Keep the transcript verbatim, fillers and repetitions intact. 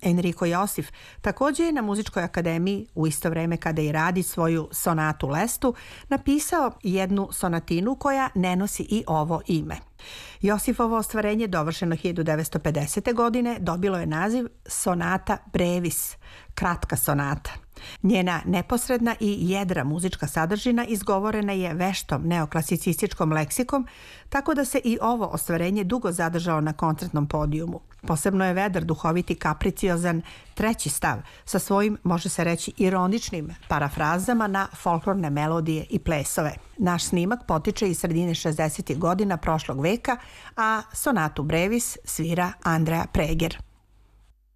Enrico Josif također je na Muzičkoj akademiji, u isto vreme kada i radi svoju sonatu Lestu, napisao jednu sonatinu koja ne nosi i ovo ime. Josifovo ostvarenje, dovršeno hiljadu devetsto pedesete. godine, dobilo je naziv Sonata brevis, kratka sonata. Njena neposredna i jedra muzička sadržina izgovorena je veštom neoklasicističkom leksikom, tako da se i ovo ostvarenje dugo zadržalo na koncertnom podijumu. Posebno je vedar, duhoviti, kapriciozan treći stav sa svojim, može se reći, ironičnim parafrazama na folklorne melodije i plesove. Naš snimak potiče iz sredine šezdesetih godina prošlog veka, a sonatu brevis svira Andrea Preger.